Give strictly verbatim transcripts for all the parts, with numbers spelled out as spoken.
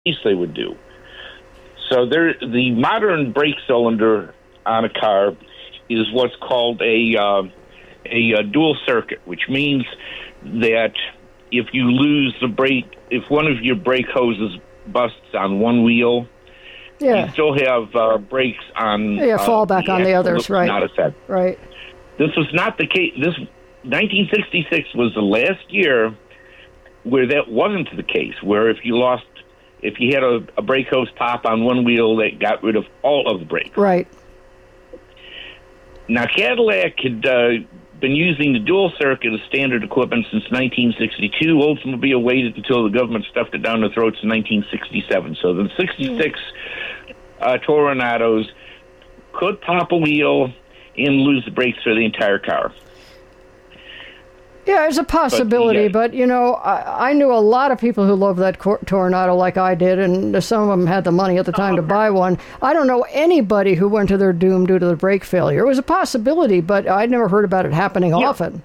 least they would do. So there, the modern brake cylinder on a car is what's called a, uh, a a dual circuit, which means that if you lose the brake, if one of your brake hoses busts on one wheel, yeah. you still have uh, brakes on. Yeah, fallback uh, on the others, right? Not affected. Right. This was not the case. This nineteen sixty-six was the last year where that wasn't the case. Where if you lost, if you had a, a brake hose pop on one wheel, that got rid of all of the brakes. Right. Now Cadillac had uh, been using the dual circuit as standard equipment since nineteen sixty-two. Oldsmobile waited until the government stuffed it down their throats in nineteen sixty-seven. So the sixty-six uh, Toronados could pop a wheel and lose the brakes for the entire car. Yeah, it's a possibility, but, but you know, I, I knew a lot of people who loved that cor- Toronado like I did, and some of them had the money at the time to buy one. I don't know anybody who went to their doom due to the brake failure. It was a possibility, but I'd never heard about it happening yeah. often.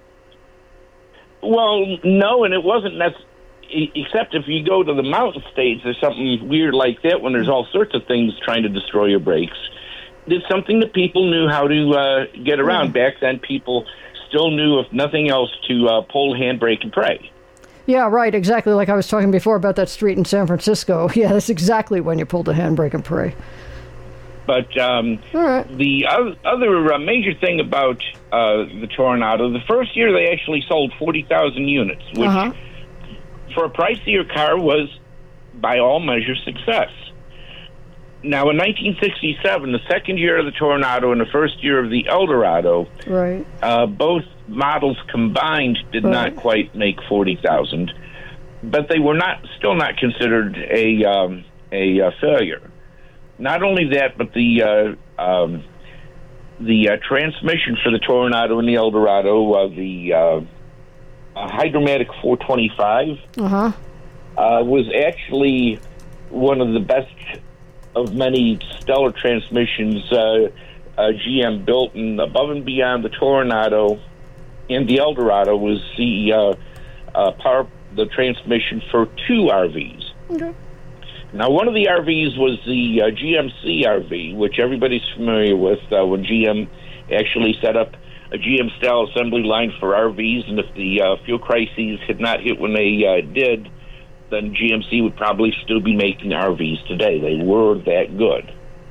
Well, no, and it wasn't necessarily, except if you go to the mountain states, there's something weird like that when there's all sorts of things trying to destroy your brakes. It's something that people knew how to uh, get around. Mm. Back then, people still knew, if nothing else, to uh, pull the handbrake and pray. Yeah, right, exactly like I was talking before about that street in San Francisco. Yeah, that's exactly when you pulled the handbrake and pray. But um, All right. the other uh, major thing about uh, the Toronado, the first year they actually sold forty thousand units, which uh-huh. for a pricier car was, by all measures, success. Now, in nineteen sixty-seven, the second year of the Toronado and the first year of the Eldorado, right. uh, both models combined did right. not quite make forty thousand, but they were not still not considered a um, a uh, failure. Not only that, but the uh, um, the uh, transmission for the Toronado and the Eldorado, uh, the uh, uh, Hydromatic four twenty-five, uh-huh. uh, was actually one of the best of many stellar transmissions uh, uh, G M built, and above and beyond the Toronado and the Eldorado was the uh, uh, power, the transmission for two R Vs. Okay. Now, one of the R Vs was the uh, G M C R V, which everybody's familiar with, uh, when G M actually set up a G M-style assembly line for R Vs, and if the uh, fuel crises had not hit when they uh, did, then G M C would probably still be making R Vs today. They were that good.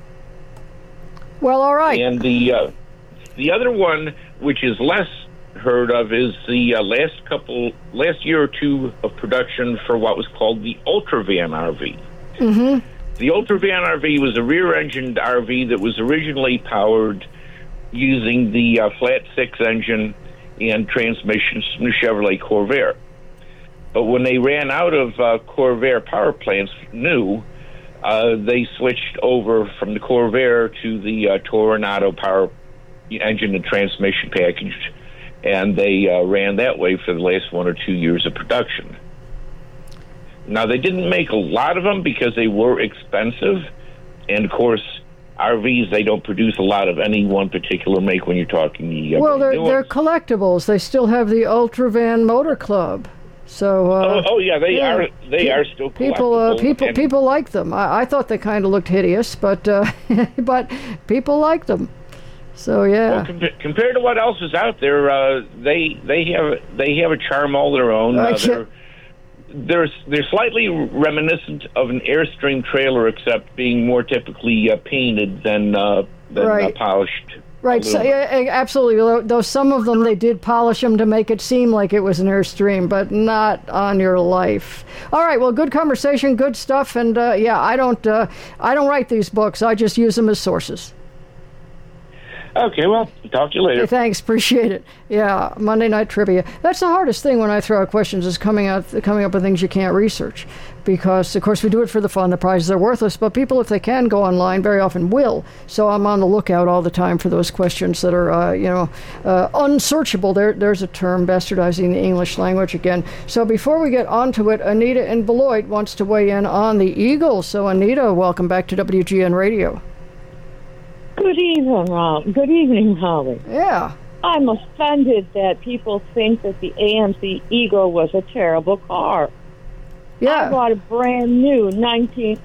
Well, all right. And the uh, the other one, which is less heard of, is the uh, last couple, last year or two of production for what was called the Ultravan R V. Mm-hmm. The Ultravan R V was a rear-engined R V that was originally powered using the uh, flat six engine and transmissions from the Chevrolet Corvair. But when they ran out of uh, Corvair power plants new, uh, they switched over from the Corvair to the uh, Toronado power engine and transmission package, and they uh, ran that way for the last one or two years of production. Now, they didn't make a lot of them because they were expensive, and of course, R Vs, they don't produce a lot of any one particular make when you're talking the... Uh, well, they're, they're collectibles. They still have the Ultravan Motor Club. So, uh, oh, oh yeah, they yeah. are. They are still people. Uh, people, and, people like them. I, I thought they kind of looked hideous, but uh, but people like them. So yeah. Well, com- compared to what else is out there, uh, they they have they have a charm all their own. Uh, they're, they're they're slightly reminiscent of an Airstream trailer, except being more typically uh, painted than uh, than right. uh, polished. Right, so, yeah, absolutely. Though some of them, they did polish them to make it seem like it was an Airstream, but not on your life. All right, well, good conversation, good stuff, and uh, yeah, I don't, uh, I don't write these books. I just use them as sources. Okay, well, talk to you later. Hey, thanks, appreciate it. Yeah, Monday Night Trivia. That's the hardest thing when I throw out questions, is coming out, coming up with things you can't research. Because, of course, we do it for the fun. The prizes are worthless, but people, if they can go online, very often will. So I'm on the lookout all the time for those questions that are, uh, you know, uh, unsearchable. There, there's a term, bastardizing the English language again. So before we get on to it, Anita in Beloit wants to weigh in on the Eagle. So, Anita, welcome back to W G N Radio. Good evening, Rob. Good evening, Holly. Yeah. I'm offended that people think that the A M C Eagle was a terrible car. Yeah. I bought a brand new nineteen